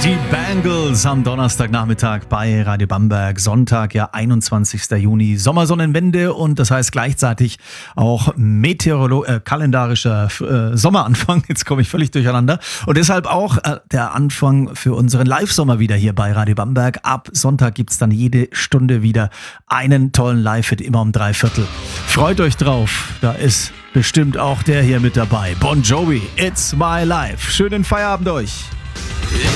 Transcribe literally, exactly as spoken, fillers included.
Die Bangles am Donnerstagnachmittag bei Radio Bamberg. Sonntag, ja, einundzwanzigster Juni. Sommersonnenwende und das heißt gleichzeitig auch meteorolo- äh, kalendarischer äh, Sommeranfang. Jetzt komme ich völlig durcheinander. Und deshalb auch äh, der Anfang für unseren Live-Sommer wieder hier bei Radio Bamberg. Ab Sonntag gibt's dann jede Stunde wieder einen tollen Live-Hit, immer um drei Viertel. Freut euch drauf. Da ist bestimmt auch der hier mit dabei. Bon Jovi, It's My Life. Schönen Feierabend euch.